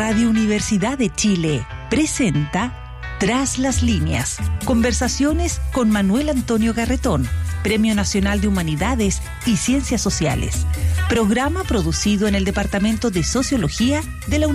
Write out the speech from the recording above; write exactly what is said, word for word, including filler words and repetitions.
Radio Universidad de Chile presenta Tras las Líneas. Conversaciones con Manuel Antonio Garretón, Premio Nacional de Humanidades y Ciencias Sociales. Programa producido en el Departamento de Sociología de la